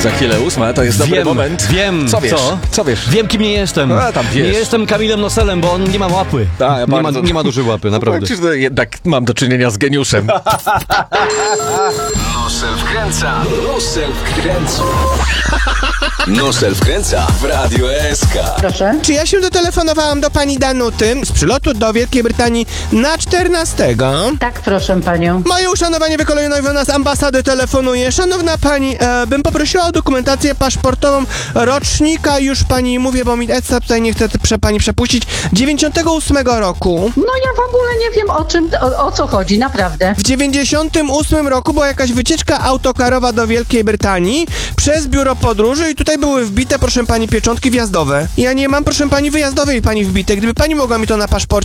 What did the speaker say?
Za chwilę 8, to jest dobry moment. Wiem. Co wiesz? Co wiesz? Wiem, kim nie jestem. A, tam wiesz. Nie jestem Kamilem Noselem, bo on nie ma łapy. A, ja Nie ma dużej łapy, naprawdę. Powiem ci, że jednak mam do czynienia z geniuszem. Nosel wkręca. Nosel wkręca. Nosel wkręca w Radio SK. Proszę. Czy ja się dotelefonowałam do pani Danuty z przylotu do Wielkiej Brytanii na 14? Tak, proszę panią. Moje uszanowanie wykolejone z ambasady telefonuje. Szanowna pani, bym poprosiła o dokumentację paszportową rocznika, już pani mówię, bo mi ETSA tutaj nie chce pani przepuścić, 98 roku. No ja w ogóle nie wiem o co chodzi, naprawdę. W 98 roku była jakaś wycieczka autokarowa do Wielkiej Brytanii przez biuro podróży i tutaj były wbite, proszę pani, pieczątki wjazdowe. Ja nie mam, proszę pani, wyjazdowej pani wbite. Gdyby pani mogła mi to na paszporcie